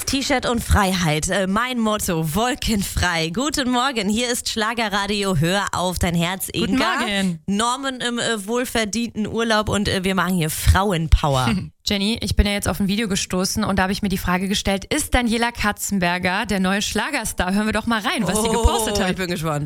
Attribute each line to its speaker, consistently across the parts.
Speaker 1: Jeans, T-Shirt und Freiheit. Mein Motto, wolkenfrei. Guten Morgen, hier ist Schlagerradio. Hör auf dein Herz, Inga.
Speaker 2: Guten Morgen.
Speaker 1: Norman im wohlverdienten Urlaub und wir machen hier Frauenpower.
Speaker 2: Jenny, ich bin ja jetzt auf ein Video gestoßen und da habe ich mir die Frage gestellt, ist Daniela Katzenberger der neue Schlagerstar? Hören wir doch mal rein, was sie gepostet hat.
Speaker 1: Ich bin gespannt.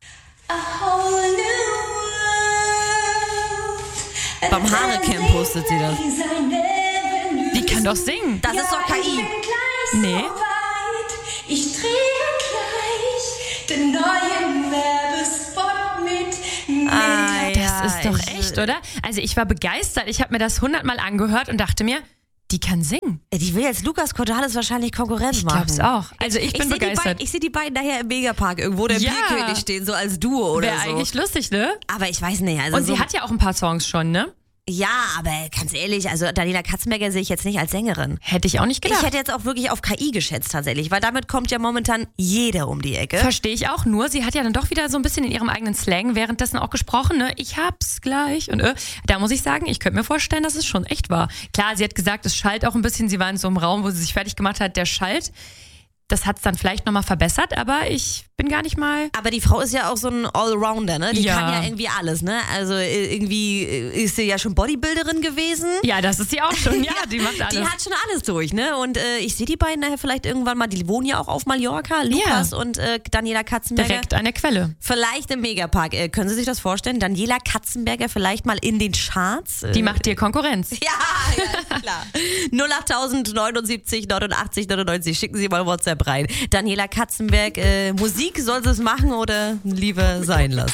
Speaker 1: Beim Haare-Camp postet sie das.
Speaker 2: Die kann doch singen.
Speaker 1: Das ist doch KI.
Speaker 2: Nee.
Speaker 3: Ich drehe gleich den neuen Werbespot mit.
Speaker 2: Das ist doch echt, oder? Also ich war begeistert. Ich habe mir das 100-mal angehört und dachte mir, die kann singen.
Speaker 1: Die will jetzt Lukas Cordalis wahrscheinlich Konkurrenz machen.
Speaker 2: Ich glaub's auch. Also ich bin begeistert.
Speaker 1: Ich sehe die beiden nachher im Megapark irgendwo, der Bierkönig stehen, so als Duo oder
Speaker 2: Wäre
Speaker 1: so.
Speaker 2: eigentlich lustig, ne?
Speaker 1: Aber ich weiß nicht. Also
Speaker 2: Und sie hat ja auch ein paar Songs schon, ne?
Speaker 1: Ja, aber ganz ehrlich, also Daniela Katzenberger sehe ich jetzt nicht als Sängerin.
Speaker 2: Hätte ich auch nicht gedacht.
Speaker 1: Ich hätte jetzt auch wirklich auf KI geschätzt tatsächlich, weil damit kommt ja momentan jeder um die Ecke.
Speaker 2: Verstehe ich auch, nur sie hat ja dann doch wieder so ein bisschen in ihrem eigenen Slang währenddessen auch gesprochen, ne? Ich hab's gleich und da muss ich sagen, ich könnte mir vorstellen, dass es schon echt war. Klar, sie hat gesagt, es schallt auch ein bisschen, sie war in so einem Raum, wo sie sich fertig gemacht hat, der schallt. Das hat's dann vielleicht nochmal verbessert, aber ich bin gar nicht mal...
Speaker 1: Aber die Frau ist ja auch so ein Allrounder, ne? Die kann ja irgendwie alles, ne? Also irgendwie ist sie ja schon Bodybuilderin gewesen.
Speaker 2: Ja, das ist sie auch schon, ja, die macht alles.
Speaker 1: Die hat schon alles durch, ne? Und ich sehe die beiden nachher vielleicht irgendwann mal, die wohnen ja auch auf Mallorca, Lukas und Daniela Katzenberger.
Speaker 2: Direkt an der Quelle.
Speaker 1: Vielleicht im Megapark. Können Sie sich das vorstellen? Daniela Katzenberger vielleicht mal in den Charts?
Speaker 2: Die macht dir Konkurrenz.
Speaker 1: Ja, klar. 08000 79 89 99. Schicken Sie mal WhatsApp rein. Daniela Katzenberg, Musik soll sie es machen oder lieber sein lassen?